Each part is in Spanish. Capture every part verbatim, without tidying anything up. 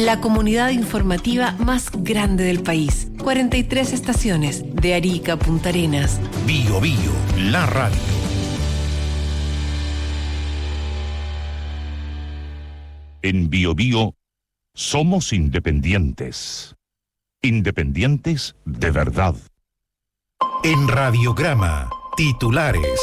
la comunidad informativa más grande del país. cuarenta y tres estaciones, de Arica a Punta Arenas. Bio Bio, la radio. En Bio Bio somos independientes. Independientes de verdad. En Radiograma, titulares.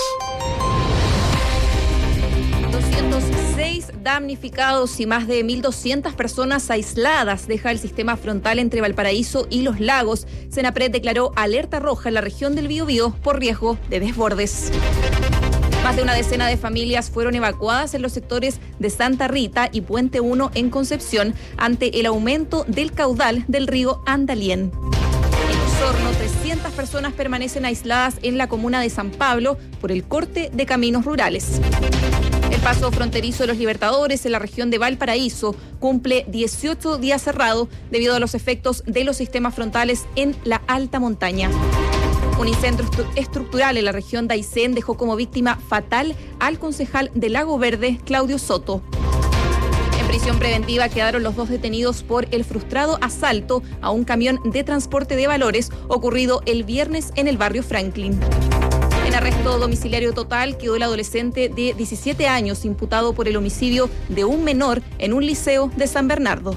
doscientos seis damnificados y más de mil doscientas personas aisladas deja el sistema frontal entre Valparaíso y Los Lagos. Senapred declaró alerta roja en la región del Biobío por riesgo de desbordes. Más de una decena de familias fueron evacuadas en los sectores de Santa Rita y Puente uno en Concepción ante el aumento del caudal del río Andalién. En Osorno, trescientas personas permanecen aisladas en la comuna de San Pablo por el corte de caminos rurales. El paso fronterizo de los Libertadores en la región de Valparaíso cumple dieciocho días cerrado debido a los efectos de los sistemas frontales en la alta montaña. Un incendio estructural en la región de Aysén dejó como víctima fatal al concejal de Lago Verde, Claudio Soto. En prisión preventiva quedaron los dos detenidos por el frustrado asalto a un camión de transporte de valores ocurrido el viernes en el barrio Franklin. En arresto domiciliario total quedó el adolescente de diecisiete años imputado por el homicidio de un menor en un liceo de San Bernardo.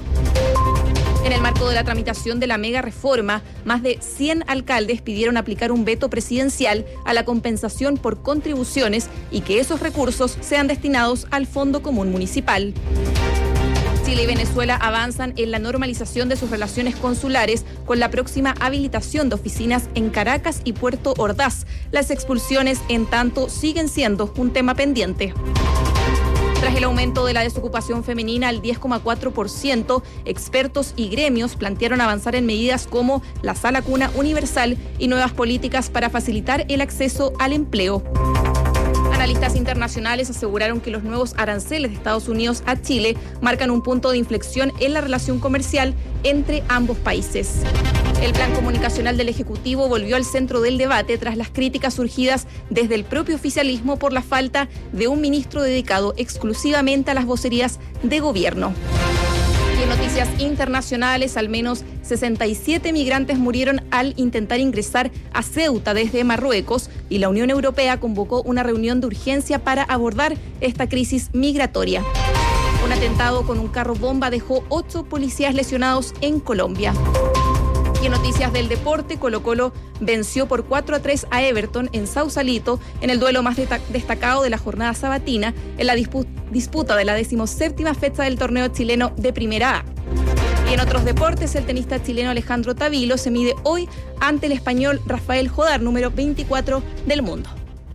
En el marco de la tramitación de la mega reforma, más de cien alcaldes pidieron aplicar un veto presidencial a la compensación por contribuciones y que esos recursos sean destinados al Fondo Común Municipal. Chile y Venezuela avanzan en la normalización de sus relaciones consulares con la próxima habilitación de oficinas en Caracas y Puerto Ordaz. Las expulsiones, en tanto, siguen siendo un tema pendiente. Tras el aumento de la desocupación femenina al diez coma cuatro por ciento, expertos y gremios plantearon avanzar en medidas como la sala cuna universal y nuevas políticas para facilitar el acceso al empleo. Analistas internacionales aseguraron que los nuevos aranceles de Estados Unidos a Chile marcan un punto de inflexión en la relación comercial entre ambos países. El plan comunicacional del Ejecutivo volvió al centro del debate tras las críticas surgidas desde el propio oficialismo por la falta de un ministro dedicado exclusivamente a las vocerías de gobierno. Y en noticias internacionales, al menos sesenta y siete migrantes murieron al intentar ingresar a Ceuta desde Marruecos y la Unión Europea convocó una reunión de urgencia para abordar esta crisis migratoria. Un atentado con un carro bomba dejó ocho policías lesionados en Colombia. Y en noticias del deporte, Colo-Colo venció por cuatro a tres a Everton en Sausalito en el duelo más deta- destacado de la jornada sabatina en la dispu- disputa de la decimoséptima fecha del torneo chileno de Primera A. Y en otros deportes, el tenista chileno Alejandro Tavilo se mide hoy ante el español Rafael Jodar, número veinticuatro del mundo.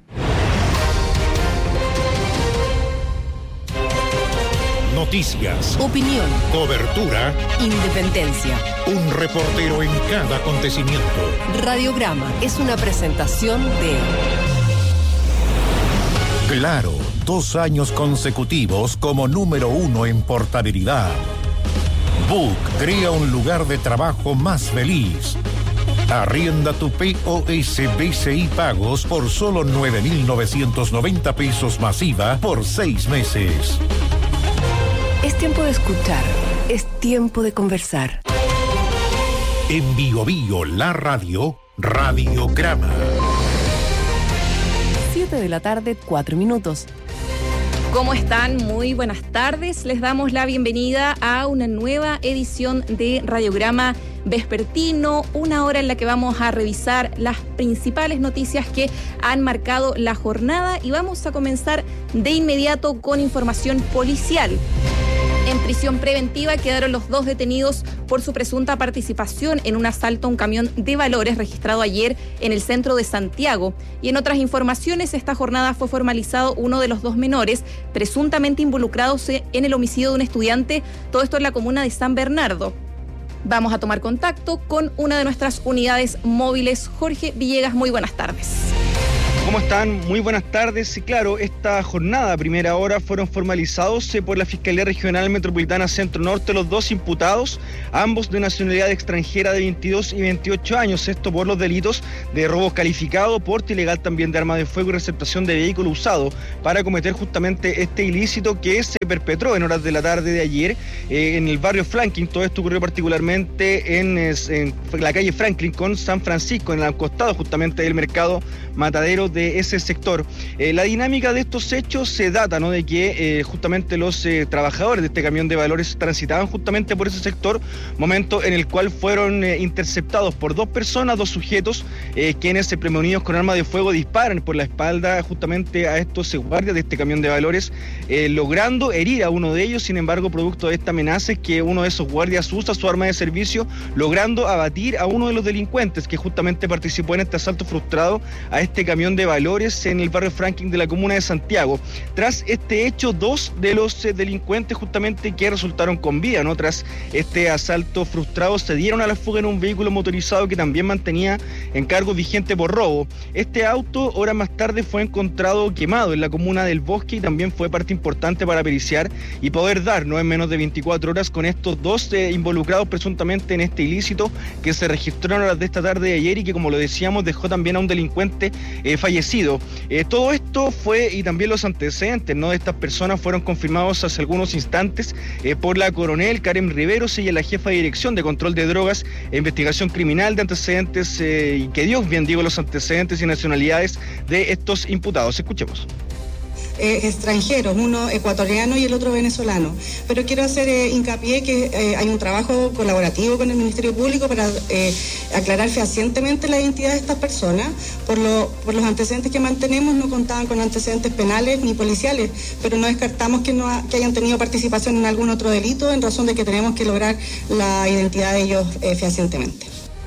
Noticias, Opinión, cobertura, independencia. un reportero en cada acontecimiento. Radiograma es una presentación de Claro, dos años consecutivos como número uno en portabilidad. Book crea un lugar de trabajo más feliz. Arrienda tu P O S B C I Pagos por solo nueve mil novecientos noventa pesos masiva por seis meses. Es tiempo de escuchar, es tiempo de conversar. En Bio Bio, la radio, Radiograma. siete de la tarde, cuatro minutos. ¿Cómo están? Muy buenas tardes. Les damos la bienvenida a una nueva edición de Radiograma Vespertino, una hora en la que vamos a revisar las principales noticias que han marcado la jornada y vamos a comenzar de inmediato con información policial. En prisión preventiva quedaron los dos detenidos por su presunta participación en un asalto a un camión de valores registrado ayer en el centro de Santiago. Y en otras informaciones, esta jornada fue formalizado uno de los dos menores presuntamente involucrados en el homicidio de un estudiante, todo esto en la comuna de San Bernardo. Vamos a tomar contacto con una de nuestras unidades móviles. Jorge Villegas, muy buenas tardes. ¿Cómo están? Muy buenas tardes. Y claro, esta jornada a primera hora fueron formalizados por la Fiscalía Regional Metropolitana Centro Norte los dos imputados, ambos de nacionalidad extranjera de veintidós y veintiocho años, esto por los delitos de robo calificado, porte ilegal también de arma de fuego y receptación de vehículo usado para cometer justamente este ilícito que se perpetró en horas de la tarde de ayer eh, en el barrio Franklin. Todo esto ocurrió particularmente en, en la calle Franklin con San Francisco, en el costado justamente del mercado matadero de ese sector. Eh, la dinámica de estos hechos se data, ¿no?, de que eh, justamente los eh, trabajadores de este camión de valores transitaban justamente por ese sector, momento en el cual fueron eh, interceptados por dos personas, dos sujetos, eh, quienes eh, premonidos con arma de fuego disparan por la espalda justamente a estos eh, guardias de este camión de valores, eh, logrando herir a uno de ellos. Sin embargo, producto de esta amenaza es que uno de esos guardias usa su arma de servicio, logrando abatir a uno de los delincuentes que justamente participó en este asalto frustrado a este camión de valores en el barrio Franklin de la comuna de Santiago. Tras este hecho, dos de los eh, delincuentes justamente que resultaron con vida, ¿no?, tras este asalto frustrado, se dieron a la fuga en un vehículo motorizado que también mantenía encargo vigente por robo. Este auto, horas más tarde, fue encontrado quemado en la comuna del Bosque y también fue parte importante para periciar y poder dar, no en menos de veinticuatro horas, con estos dos eh, involucrados presuntamente en este ilícito que se registró en horas de esta tarde de ayer y que, como lo decíamos, dejó también a un delincuente eh, fallecido. Eh, todo esto fue, y también los antecedentes, ¿no?, de estas personas fueron confirmados hace algunos instantes eh, por la coronel Karen Riveros, ella es la jefa de dirección de control de drogas e investigación criminal de antecedentes, eh, y que Dios bien digo los antecedentes y nacionalidades de estos imputados. Escuchemos. Eh, extranjeros, uno ecuatoriano y el otro venezolano. Pero quiero hacer eh, hincapié que eh, hay un trabajo colaborativo con el Ministerio Público para eh, aclarar fehacientemente la identidad de estas personas. Por, lo, por los antecedentes que mantenemos, no contaban con antecedentes penales ni policiales, pero no descartamos que, no ha, que hayan tenido participación en algún otro delito, en razón de que tenemos que lograr la identidad de ellos eh, fehacientemente.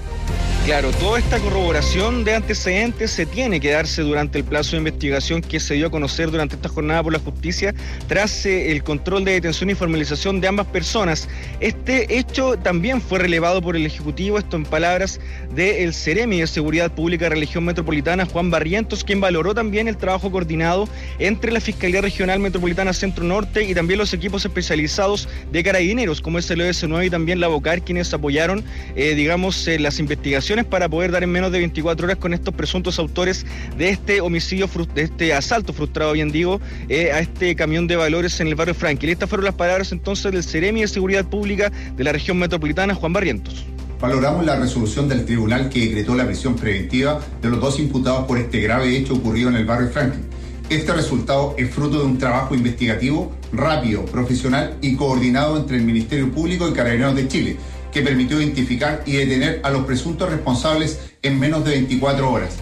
Claro, toda esta corroboración de antecedentes se tiene que darse durante el plazo de investigación que se dio a conocer durante esta jornada por la justicia tras eh, el control de detención y formalización de ambas personas. Este hecho también fue relevado por el Ejecutivo, esto en palabras del Ceremi de Seguridad Pública de la Región Metropolitana, Juan Barrientos, quien valoró también el trabajo coordinado entre la Fiscalía Regional Metropolitana Centro Norte y también los equipos especializados de Carabineros, como es el O S nueve y también la BOCAR, quienes apoyaron, eh, digamos, eh, las investigaciones para poder dar en menos de veinticuatro horas con estos presuntos autores de este homicidio, de este asalto frustrado, bien digo, eh, a este camión de valores en el barrio Franklin. Estas fueron las palabras entonces del Ceremi de Seguridad Pública de la Región Metropolitana, Juan Barrientos. Valoramos la resolución del tribunal que decretó la prisión preventiva de los dos imputados por este grave hecho ocurrido en el barrio Franklin. Este resultado es fruto de un trabajo investigativo rápido, profesional y coordinado entre el Ministerio Público y Carabineros de Chile, que permitió identificar y detener a los presuntos responsables en menos de veinticuatro horas.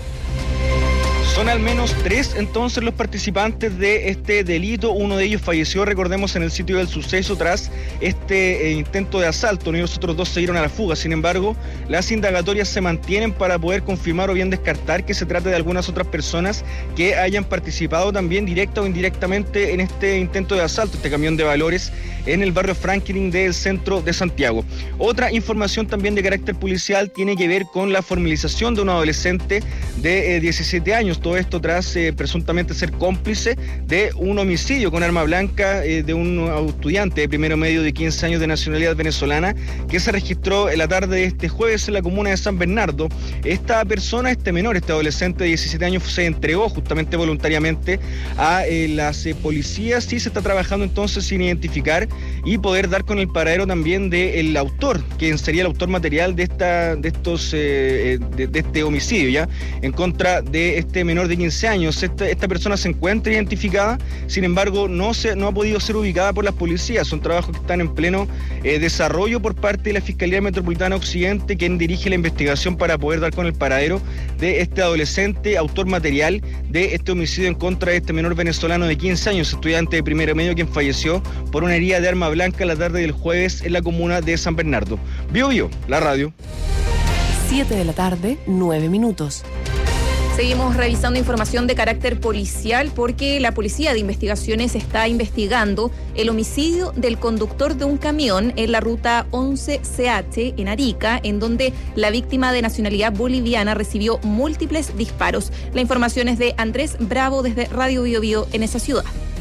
Son al menos tres entonces los participantes de este delito. Uno de ellos falleció, recordemos, en el sitio del suceso tras este eh, intento de asalto, ¿no? Y los otros dos se dieron a la fuga. Sin embargo, las indagatorias se mantienen para poder confirmar o bien descartar que se trate de algunas otras personas que hayan participado también directa o indirectamente en este intento de asalto, este camión de valores en el barrio Franklin del centro de Santiago. Otra información también de carácter policial tiene que ver con la formalización de un adolescente de eh, diecisiete años. Todo esto tras eh, presuntamente ser cómplice de un homicidio con arma blanca eh, de un estudiante de primero medio de quince años de nacionalidad venezolana que se registró en la tarde de este jueves en la comuna de San Bernardo. Esta persona, este menor, este adolescente de diecisiete años, se entregó justamente voluntariamente a eh, las eh, policías y se está trabajando entonces sin identificar y poder dar con el paradero también del autor, quien sería el autor material de esta de estos eh, de, de este homicidio ya en contra de este menor de quince años. Esta, esta persona se encuentra identificada, sin embargo no se no ha podido ser ubicada por las policías. Son trabajos que están en pleno eh, desarrollo por parte de la Fiscalía Metropolitana Occidente, quien dirige la investigación para poder dar con el paradero de este adolescente, autor material de este homicidio en contra de este menor venezolano de quince años, estudiante de primero medio, quien falleció por una herida de arma blanca la tarde del jueves en la comuna de San Bernardo. Bio Bio, la radio. siete de la tarde, nueve minutos. Seguimos revisando información de carácter policial porque la Policía de Investigaciones está investigando el homicidio del conductor de un camión en la ruta once C H en Arica, en donde la víctima de nacionalidad boliviana recibió múltiples disparos. La información es de Andrés Bravo desde Radio Bio Bio en esa ciudad.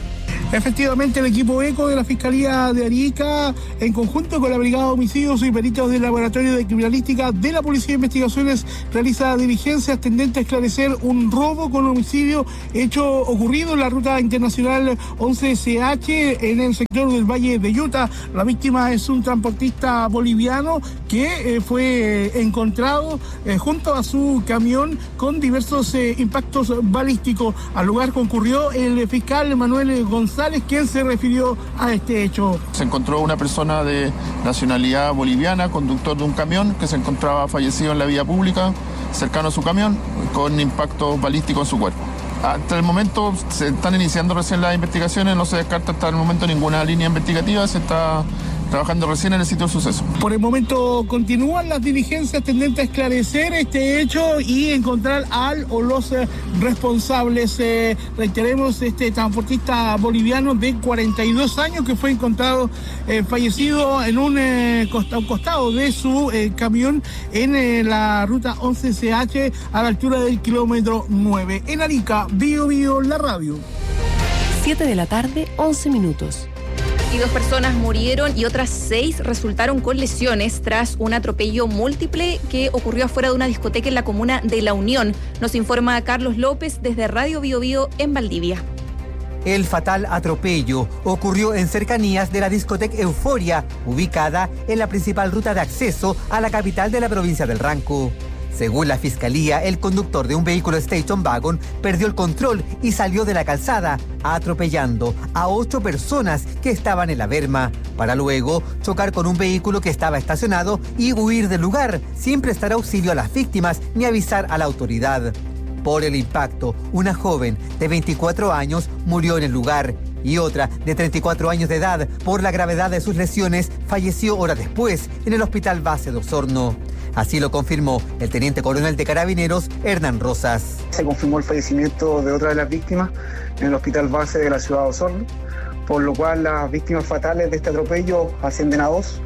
Efectivamente, el equipo ECO de la Fiscalía de Arica, en conjunto con la Brigada de Homicidios y peritos del Laboratorio de Criminalística de la Policía de Investigaciones, realiza diligencias tendentes a esclarecer un robo con homicidio hecho ocurrido en la ruta internacional once C H en el sector del Valle de Utah. La víctima es un transportista boliviano que eh, fue eh, encontrado eh, junto a su camión con diversos eh, impactos balísticos. Al lugar concurrió el fiscal Manuel González, quien se refirió a este hecho. Se encontró una persona de nacionalidad boliviana, conductor de un camión, que se encontraba fallecido en la vía pública, cercano a su camión, con impactos balísticos en su cuerpo. Hasta el momento se están iniciando recién las investigaciones, no se descarta hasta el momento ninguna línea investigativa, se está trabajando recién en el sitio del suceso. Por el momento continúan las diligencias tendentes a esclarecer este hecho y encontrar al o los eh, responsables. Eh, reiteremos, este transportista boliviano de cuarenta y dos años que fue encontrado eh, fallecido en un eh, costado, costado de su eh, camión en eh, la ruta once C H a la altura del kilómetro nueve. En Arica, Bio Bio, la radio. siete de la tarde, once minutos. Y dos personas murieron y otras seis resultaron con lesiones tras un atropello múltiple que ocurrió afuera de una discoteca en la comuna de La Unión. Nos informa Carlos López desde Radio Bio Bio en Valdivia. El fatal atropello ocurrió en cercanías de la discoteca Euforia, ubicada en la principal ruta de acceso a la capital de la provincia del Ranco. Según la fiscalía, el conductor de un vehículo Station Wagon perdió el control y salió de la calzada, atropellando a ocho personas que estaban en la berma, para luego chocar con un vehículo que estaba estacionado y huir del lugar, sin prestar auxilio a las víctimas ni avisar a la autoridad. Por el impacto, una joven de veinticuatro años murió en el lugar y otra de treinta y cuatro años de edad, por la gravedad de sus lesiones, falleció horas después en el Hospital Base de Osorno. Así lo confirmó el teniente coronel de Carabineros, Hernán Rosas. Se confirmó el fallecimiento de otra de las víctimas en el Hospital Base de la ciudad de Osorno, por lo cual las víctimas fatales de este atropello ascienden a dos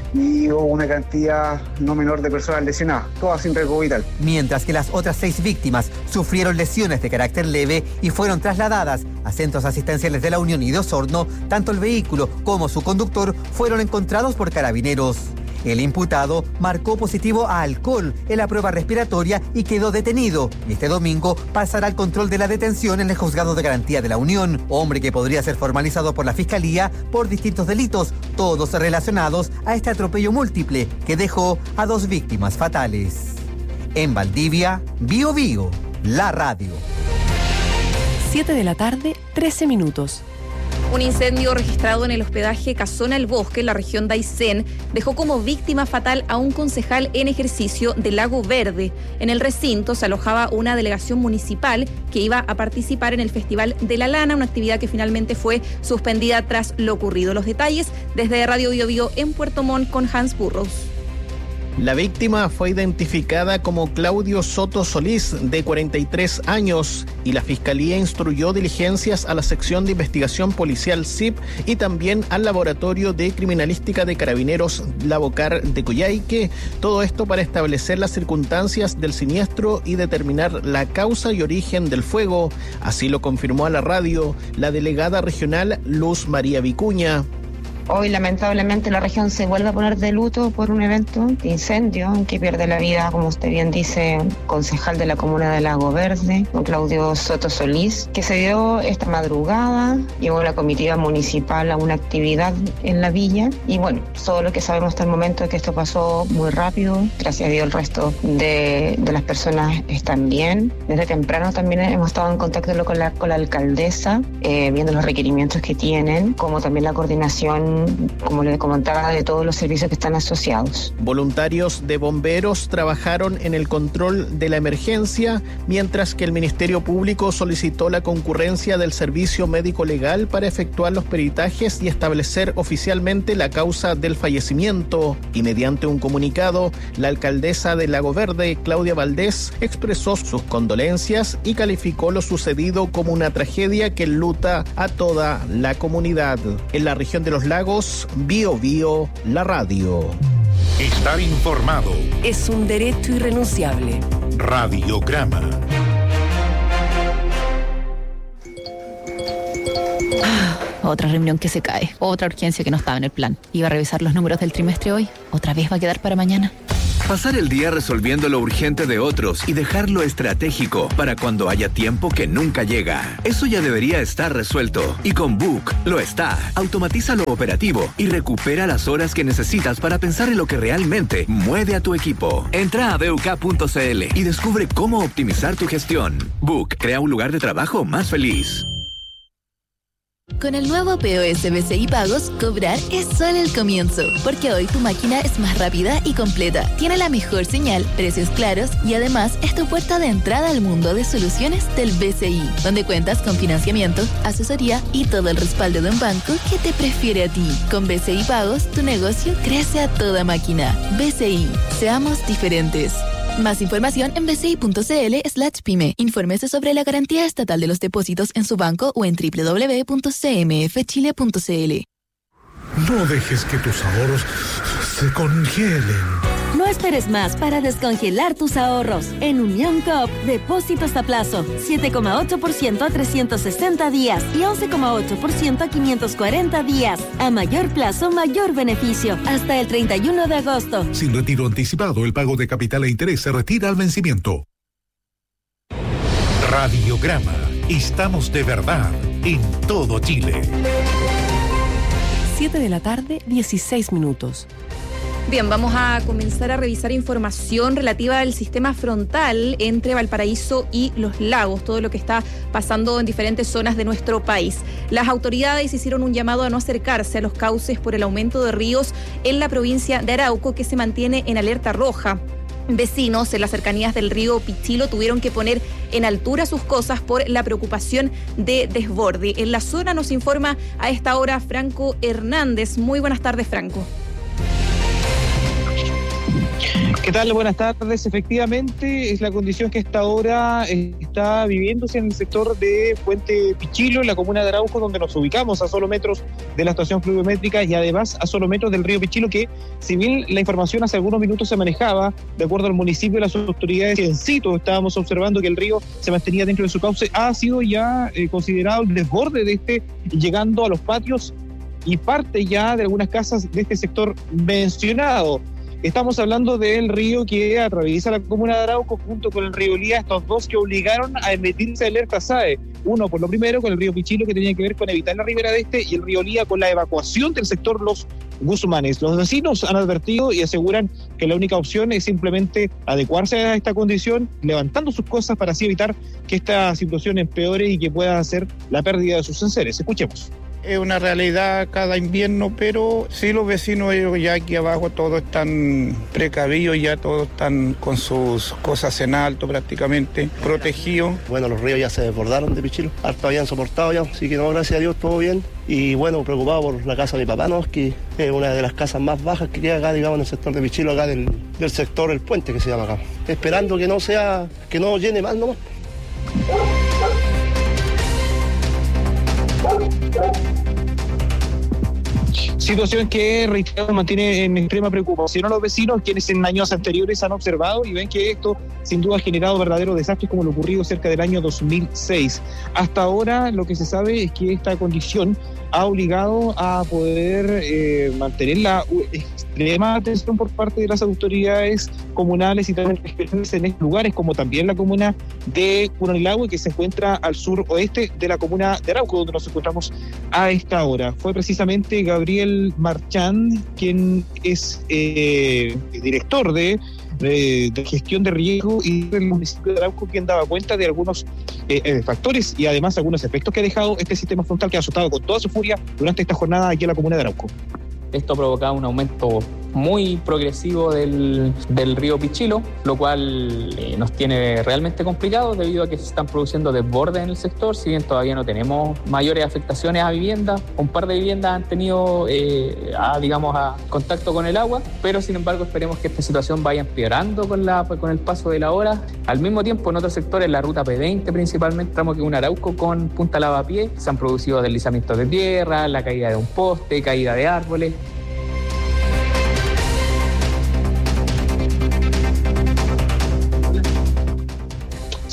y hubo una cantidad no menor de personas lesionadas, todas sin riesgo vital. Mientras que las otras seis víctimas sufrieron lesiones de carácter leve y fueron trasladadas a centros asistenciales de La Unión y de Osorno, tanto el vehículo como su conductor fueron encontrados por Carabineros. El imputado marcó positivo a alcohol en la prueba respiratoria y quedó detenido. Y este domingo pasará al control de la detención en el Juzgado de Garantía de La Unión, hombre que podría ser formalizado por la Fiscalía por distintos delitos, todos relacionados a este atropello múltiple que dejó a dos víctimas fatales. En Valdivia, Bio Bio, la radio. siete de la tarde, trece minutos. Un incendio registrado en el hospedaje Casona El Bosque, en la región de Aysén, dejó como víctima fatal a un concejal en ejercicio de Lago Verde. En el recinto se alojaba una delegación municipal que iba a participar en el Festival de la Lana, una actividad que finalmente fue suspendida tras lo ocurrido. Los detalles desde Radio Bio Bio en Puerto Montt con Hans Burrows. La víctima fue identificada como Claudio Soto Solís, de cuarenta y tres años, y la Fiscalía instruyó diligencias a la sección de investigación policial S I P y también al Laboratorio de Criminalística de Carabineros Lavocar de Coyhaique. Todo esto para establecer las circunstancias del siniestro y determinar la causa y origen del fuego. Así lo confirmó a la radio la delegada regional Luz María Vicuña. Hoy lamentablemente la región se vuelve a poner de luto por un evento de incendio en que pierde la vida, como usted bien dice, concejal de la comuna de Lago Verde, don Claudio Soto Solís, que se dio esta madrugada. Llegó la comitiva municipal a una actividad en la villa y bueno, todo lo que sabemos hasta el momento es que esto pasó muy rápido. Gracias a Dios el resto de, de las personas están bien. Desde temprano también hemos estado en contacto con la, con la alcaldesa, eh, viendo los requerimientos que tienen, como también la coordinación, como les comentaba, de todos los servicios que están asociados. Voluntarios de bomberos trabajaron en el control de la emergencia, mientras que el Ministerio Público solicitó la concurrencia del Servicio Médico Legal para efectuar los peritajes y establecer oficialmente la causa del fallecimiento. Y mediante un comunicado, la alcaldesa de Lago Verde, Claudia Valdés, expresó sus condolencias y calificó lo sucedido como una tragedia que enluta a toda la comunidad. En la región de los Lagos, Bio Bio, la radio. Estar informado es un derecho irrenunciable. Radiograma. otra reunión que se cae, otra urgencia que no estaba en el plan. Iba a revisar los números del trimestre hoy, otra vez va a quedar para mañana. Pasar el día resolviendo lo urgente de otros y dejarlo estratégico para cuando haya tiempo que nunca llega. Eso ya debería estar resuelto. Y con Book lo está. Automatiza lo operativo y recupera las horas que necesitas para pensar en lo que realmente mueve a tu equipo. Entra a b u k punto c l y descubre cómo optimizar tu gestión. Book crea un lugar de trabajo más feliz. Con el nuevo P O S B C I Pagos, cobrar es solo el comienzo, porque hoy tu máquina es más rápida y completa, tiene la mejor señal, precios claros y además es tu puerta de entrada al mundo de soluciones del B C I, donde cuentas con financiamiento, asesoría y todo el respaldo de un banco que te prefiere a ti. Con B C I Pagos, tu negocio crece a toda máquina. B C I, seamos diferentes. Más información en bci.cl slash pyme. Infórmese sobre la garantía estatal de los depósitos en su banco o en doble u doble u doble u punto c m f chile punto c l. No dejes que tus ahorros se congelen. No esperes más para descongelar tus ahorros. En Unión Coop, depósitos a plazo, siete coma ocho por ciento a trescientos sesenta días y once coma ocho por ciento a quinientos cuarenta días. A mayor plazo, mayor beneficio. Hasta el treinta y uno de agosto. Sin retiro anticipado, el pago de capital e interés se retira al vencimiento. Radiograma. Estamos de verdad en todo Chile. siete de la tarde, dieciséis minutos. Bien, vamos a comenzar a revisar información relativa al sistema frontal entre Valparaíso y Los Lagos, todo lo que está pasando en diferentes zonas de nuestro país. Las autoridades hicieron un llamado a no acercarse a los cauces por el aumento de ríos en la provincia de Arauco, que se mantiene en alerta roja. Vecinos en las cercanías del río Pichilo tuvieron que poner en altura sus cosas por la preocupación de desborde. En la zona nos informa a esta hora Franco Hernández. Muy buenas tardes, Franco. ¿Qué tal? Buenas tardes. Efectivamente, es la condición que hasta ahora está viviéndose en el sector de Puente Pichilo, en la comuna de Arauco, donde nos ubicamos a solo metros de la estación pluviométrica y además a solo metros del río Pichilo, que si bien la información hace algunos minutos se manejaba, de acuerdo al municipio y las autoridades en situ, estábamos observando que el río se mantenía dentro de su cauce, ha sido ya eh, considerado el desborde de este, llegando a los patios y parte ya de algunas casas de este sector mencionado. Estamos hablando del río que atraviesa la comuna de Arauco junto con el río Lía, estos dos que obligaron a emitirse alerta S A E. Uno, por lo primero, con el río Pichilo, que tenía que ver con evitar la ribera de este, y el río Lía con la evacuación del sector Los Guzmanes. Los vecinos han advertido y aseguran que la única opción es simplemente adecuarse a esta condición, levantando sus cosas para así evitar que esta situación empeore y que pueda hacer la pérdida de sus enseres. Escuchemos. Es una realidad cada invierno, pero sí los vecinos, ellos ya aquí abajo todos están precavidos, ya todos están con sus cosas en alto prácticamente, protegidos. Bueno, los ríos ya se desbordaron de Pichilo, harto habían soportado ya, así que no, gracias a Dios, todo bien. Y bueno, preocupado por la casa de mi papá, ¿no? Que es una de las casas más bajas que queda acá, digamos, en el sector de Pichilo, acá del, del sector El Puente, que se llama acá. Esperando que no sea, que no llene más nomás. Situación que, reitero, mantiene en extrema preocupación a los vecinos, quienes en años anteriores han observado y ven que esto sin duda ha generado verdaderos desastres como lo ocurrido cerca del año dos mil seis. Hasta ahora lo que se sabe es que esta condición ha obligado a poder eh, mantener la extrema atención por parte de las autoridades comunales y también regionales en estos lugares, como también la comuna de Curanilahue, que se encuentra al sur oeste de la comuna de Arauco, donde nos encontramos a esta hora. Fue precisamente Gabriel Marchand, quien es eh, director de, de, de gestión de riesgo y del municipio de Arauco, quien daba cuenta de algunos eh, eh, factores y además algunos efectos que ha dejado este sistema frontal que ha azotado con toda su furia durante esta jornada aquí en la comuna de Arauco. Esto ha provocado un aumento muy progresivo del, del río Pichilo, lo cual eh, nos tiene realmente complicados debido a que se están produciendo desbordes en el sector. Si bien todavía no tenemos mayores afectaciones a viviendas, un par de viviendas han tenido eh, a, digamos, a contacto con el agua, pero sin embargo esperemos que esta situación vaya empeorando con, la, con el paso de la hora. Al mismo tiempo, en otros sectores, la ruta P veinte principalmente, tramo que un Arauco con Punta Lavapié, se han producido deslizamientos de tierra, la caída de un poste, caída de árboles.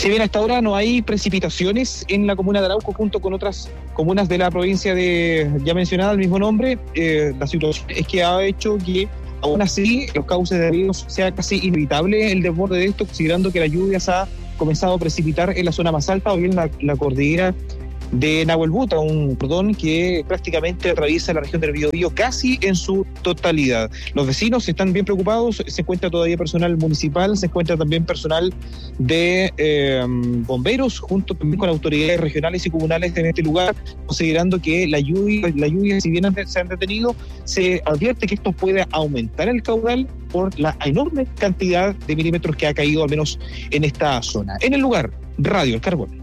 Si bien hasta ahora no hay precipitaciones en la comuna de Arauco junto con otras comunas de la provincia de ya mencionada, el mismo nombre, eh, la situación es que ha hecho que aún así los cauces de ríos sea casi inevitable el desborde de esto, considerando que la lluvia se ha comenzado a precipitar en la zona más alta o bien la, la cordillera de Nahuelbuta, un cordón que prácticamente atraviesa la región del Biobío casi en su totalidad. Los vecinos están bien preocupados, se encuentra todavía personal municipal, se encuentra también personal de eh, bomberos, junto también con autoridades regionales y comunales en este lugar, considerando que la lluvia, la lluvia si bien se han detenido, se advierte que esto puede aumentar el caudal por la enorme cantidad de milímetros que ha caído al menos en esta zona. En el lugar, Radio El Carbón.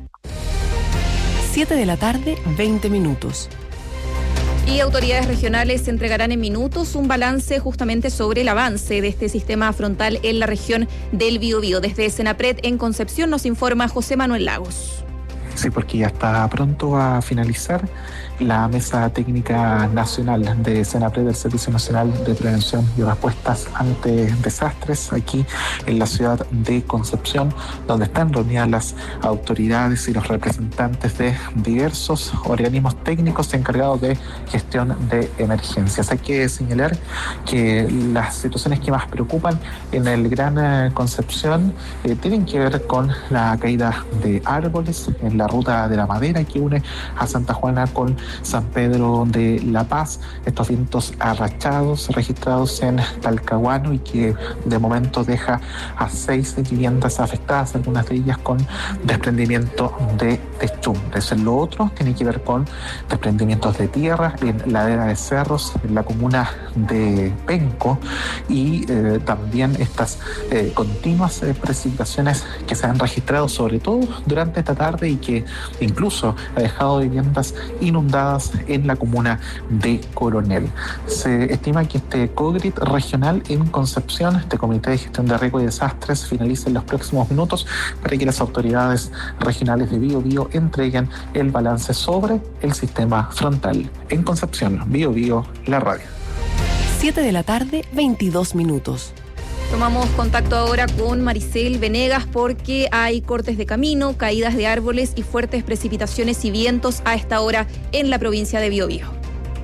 siete de la tarde, veinte minutos. Y autoridades regionales entregarán en minutos un balance justamente sobre el avance de este sistema frontal en la región del Biobío. Desde Senapred en Concepción nos informa José Manuel Lagos. Sí, porque ya está pronto a finalizar la Mesa Técnica Nacional de Senapred, del Servicio Nacional de Prevención y Respuestas ante Desastres, aquí en la ciudad de Concepción, donde están reunidas las autoridades y los representantes de diversos organismos técnicos encargados de gestión de emergencias. Hay que señalar que las situaciones que más preocupan en el Gran Concepción eh, tienen que ver con la caída de árboles en la ruta de la madera que une a Santa Juana con San Pedro de la Paz, estos vientos arrachados registrados en Talcahuano y que de momento deja a seis viviendas afectadas, algunas de ellas con desprendimiento de techumbres. Lo otro tiene que ver con desprendimientos de tierra en ladera de cerros en la comuna de Penco y eh, también estas eh, continuas eh, precipitaciones que se han registrado sobre todo durante esta tarde y que incluso ha dejado viviendas inundadas en la comuna de Coronel. Se estima que este COGRIT regional en Concepción, este Comité de Gestión de Riesgo y Desastres, finalice en los próximos minutos para que las autoridades regionales de Biobío entreguen el balance sobre el sistema frontal. En Concepción, Biobío, la radio. siete de la tarde, veintidós minutos. Tomamos contacto ahora con Maricel Venegas porque hay cortes de camino, caídas de árboles y fuertes precipitaciones y vientos a esta hora en la provincia de Biobío.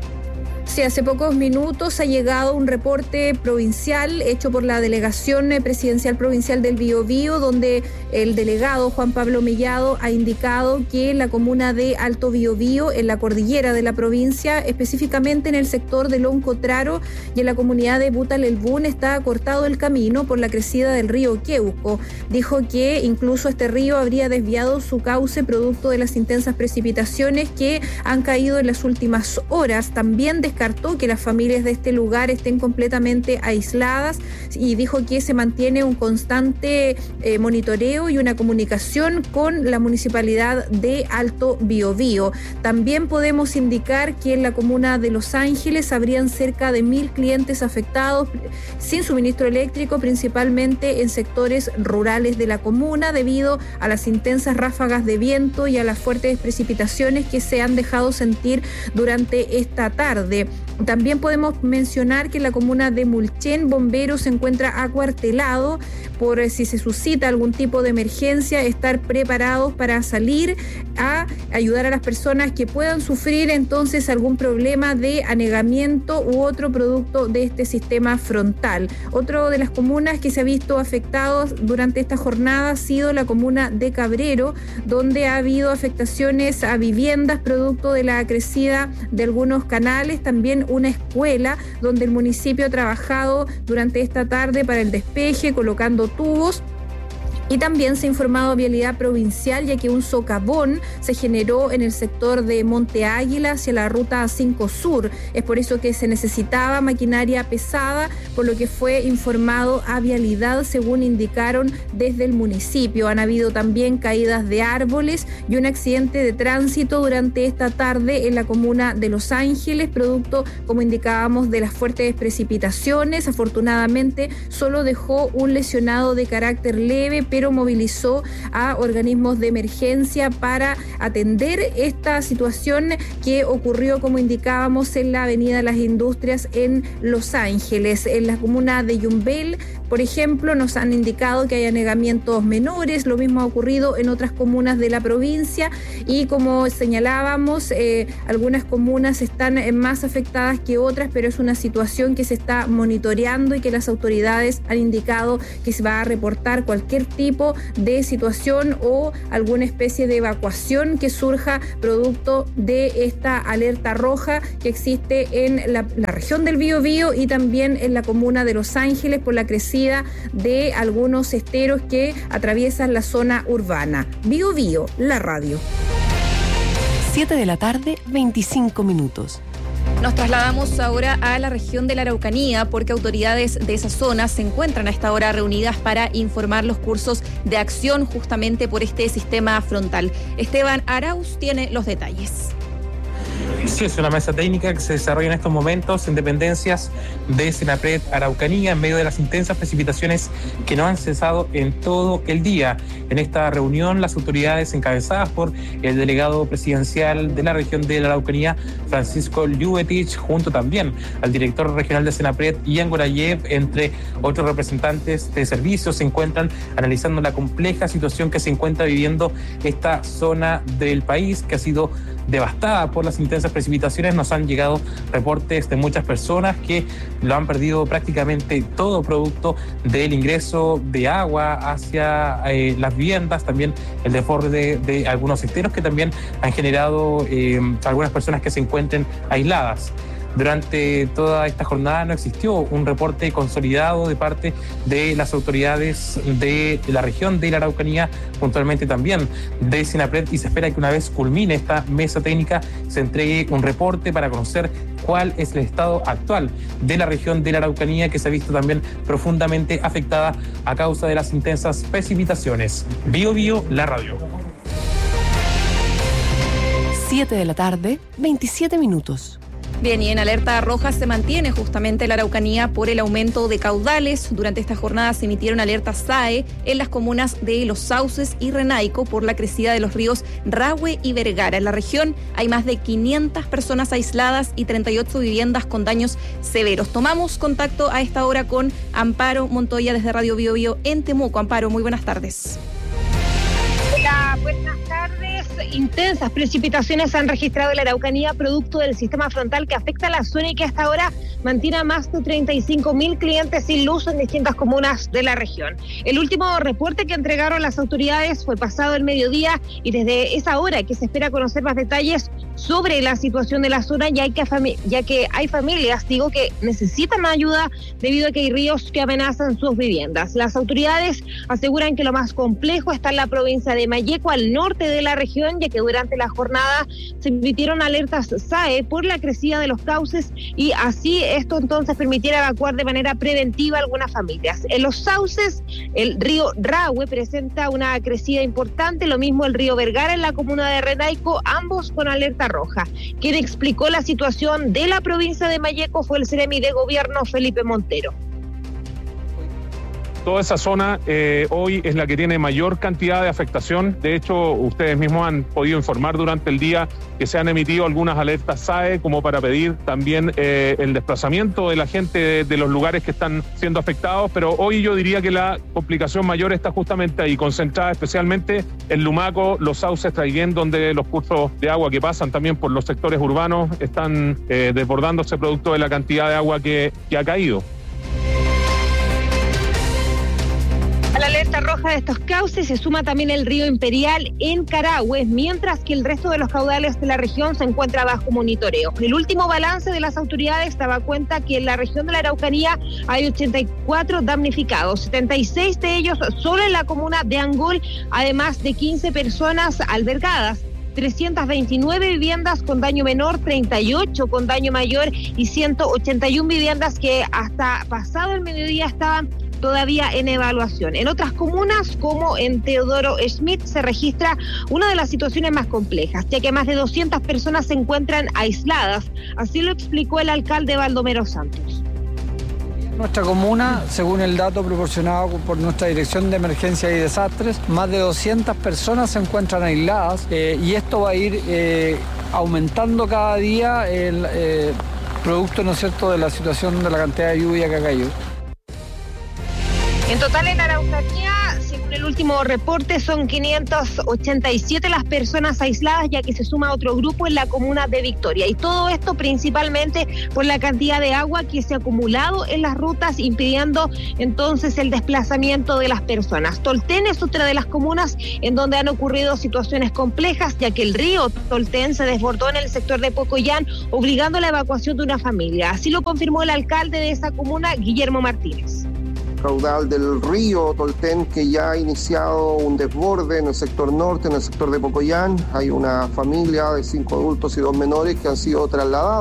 Sí, hace pocos minutos ha llegado un reporte provincial hecho por la Delegación Presidencial Provincial del Biobío, donde el delegado Juan Pablo Mellado ha indicado que en la comuna de Alto Biobío, en la cordillera de la provincia, específicamente en el sector de Loncotraro y en la comunidad de Butalelbún, está cortado el camino por la crecida del río Queuco. Dijo que incluso este río habría desviado su cauce producto de las intensas precipitaciones que han caído en las últimas horas. También descartó que las familias de este lugar estén completamente aisladas y dijo que se mantiene un constante eh, monitoreo y una comunicación con la municipalidad de Alto Biobío. También podemos indicar que en la comuna de Los Ángeles habrían cerca de mil clientes afectados sin suministro eléctrico, principalmente en sectores rurales de la comuna, debido a las intensas ráfagas de viento y a las fuertes precipitaciones que se han dejado sentir durante esta tarde. También podemos mencionar que en la comuna de Mulchen, Bomberos se encuentra acuartelado por si se suscita algún tipo de emergencia, estar preparados para salir a ayudar a las personas que puedan sufrir entonces algún problema de anegamiento u otro producto de este sistema frontal. Otra de las comunas que se ha visto afectados durante esta jornada ha sido la comuna de Cabrero, donde ha habido afectaciones a viviendas producto de la crecida de algunos canales, también una escuela donde el municipio ha trabajado durante esta tarde para el despeje, colocando tubos. Y también se ha informado Vialidad Provincial, ya que un socavón se generó en el sector de Monte Águila hacia la ruta cinco Sur. Es por eso que se necesitaba maquinaria pesada, por lo que fue informado a Vialidad, según indicaron desde el municipio. Han habido también caídas de árboles y un accidente de tránsito durante esta tarde en la comuna de Los Ángeles, producto, como indicábamos, de las fuertes precipitaciones. Afortunadamente, solo dejó un lesionado de carácter leve, pero movilizó a organismos de emergencia para atender esta situación que ocurrió, como indicábamos, en la Avenida Las Industrias en Los Ángeles. En la comuna de Yumbel, por ejemplo, nos han indicado que hay anegamientos menores. Lo mismo ha ocurrido en otras comunas de la provincia y, como señalábamos, eh, algunas comunas están más afectadas que otras, pero es una situación que se está monitoreando y que las autoridades han indicado que se va a reportar cualquier tipo de situación o alguna especie de evacuación que surja producto de esta alerta roja que existe en la, la región del Biobío y también en la comuna de Los Ángeles por la crecida de algunos esteros que atraviesan la zona urbana. Biobío, la radio. siete de la tarde, veinticinco minutos. Nos trasladamos ahora a la región de la Araucanía porque autoridades de esa zona se encuentran a esta hora reunidas para informar los cursos de acción justamente por este sistema frontal. Esteban Arauz tiene los detalles. Sí, es una mesa técnica que se desarrolla en estos momentos en dependencias de Senapred Araucanía en medio de las intensas precipitaciones que no han cesado en todo el día. En esta reunión, las autoridades encabezadas por el delegado presidencial de la región de la Araucanía, Francisco Lluvetich, junto también al director regional de Senapred, Ian Gorayev, entre otros representantes de servicios, se encuentran analizando la compleja situación que se encuentra viviendo esta zona del país, que ha sido devastada por las intensas precipitaciones. Nos han llegado reportes de muchas personas que lo han perdido prácticamente todo producto del ingreso de agua hacia eh, las viviendas, también el desborde de, de algunos esteros que también han generado eh, algunas personas que se encuentren aisladas. Durante toda esta jornada no existió un reporte consolidado de parte de las autoridades de la región de la Araucanía, puntualmente también de Senapred, y se espera que una vez culmine esta mesa técnica se entregue un reporte para conocer cuál es el estado actual de la región de la Araucanía, que se ha visto también profundamente afectada a causa de las intensas precipitaciones. Bio Bio, la radio. siete de la tarde, veintisiete minutos. Bien, y en alerta roja se mantiene justamente la Araucanía por el aumento de caudales. Durante esta jornada se emitieron alertas S A E en las comunas de Los Sauces y Renaico por la crecida de los ríos Rahue y Vergara. En la región hay más de quinientas personas aisladas y treinta y ocho viviendas con daños severos. Tomamos contacto a esta hora con Amparo Montoya desde Radio Bio Bio en Temuco. Amparo, muy buenas tardes. Hola, buenas tardes. Intensas precipitaciones se han registrado en la Araucanía producto del sistema frontal que afecta a la zona y que hasta ahora mantiene a más de treinta y cinco mil clientes sin luz en distintas comunas de la región. El último reporte que entregaron las autoridades fue pasado el mediodía y desde esa hora que se espera conocer más detalles sobre la situación de la zona, ya que, fami- ya que hay familias, digo, que necesitan ayuda debido a que hay ríos que amenazan sus viviendas. Las autoridades aseguran que lo más complejo está en la provincia de Malleco, al norte de la región, ya que durante la jornada se emitieron alertas S A E por la crecida de los cauces y así esto entonces permitiera evacuar de manera preventiva a algunas familias. En los sauces, el río Rahue presenta una crecida importante, lo mismo el río Vergara en la comuna de Renaico, ambos con alerta roja. Quien explicó la situación de la provincia de Malleco fue el Seremi de Gobierno, Felipe Montero. Toda esa zona eh, hoy es la que tiene mayor cantidad de afectación. De hecho, ustedes mismos han podido informar durante el día que se han emitido algunas alertas S A E como para pedir también eh, el desplazamiento de la gente de, de los lugares que están siendo afectados, pero hoy yo diría que la complicación mayor está justamente ahí, concentrada especialmente en Lumaco, Los Sauces, Traiguén, donde los cursos de agua que pasan también por los sectores urbanos están eh, desbordándose producto de la cantidad de agua que, que ha caído. A la alerta roja de estos cauces se suma también el río Imperial en Carahue, mientras que el resto de los caudales de la región se encuentra bajo monitoreo. El último balance de las autoridades daba cuenta que en la región de la Araucanía hay ochenta y cuatro damnificados, setenta y seis de ellos solo en la comuna de Angol, además de quince personas albergadas. trescientas veintinueve viviendas con daño menor, treinta y ocho con daño mayor y ciento ochenta y una viviendas que hasta pasado el mediodía estaban todavía en evaluación. En otras comunas, como en Teodoro Schmidt, se registra una de las situaciones más complejas, ya que más de doscientas personas se encuentran aisladas. Así lo explicó el alcalde Baldomero Santos. Nuestra comuna, según el dato proporcionado por nuestra Dirección de Emergencias y Desastres, más de doscientas personas se encuentran aisladas eh, y esto va a ir eh, aumentando cada día el eh, producto, ¿no es cierto?, de la situación de la cantidad de lluvia que ha caído. En total en Araucanía, según el último reporte, son quinientas ochenta y siete las personas aisladas, ya que se suma otro grupo en la comuna de Victoria. Y todo esto principalmente por la cantidad de agua que se ha acumulado en las rutas, impidiendo entonces el desplazamiento de las personas. Tolten es otra de las comunas en donde han ocurrido situaciones complejas, ya que el río Tolten se desbordó en el sector de Pocoyán, obligando a la evacuación de una familia. Así lo confirmó el alcalde de esa comuna, Guillermo Martínez. Caudal del río Tolten, que ya ha iniciado un desborde en el sector norte, en el sector de Pocoyán. Hay una familia de cinco adultos y dos menores que han sido trasladados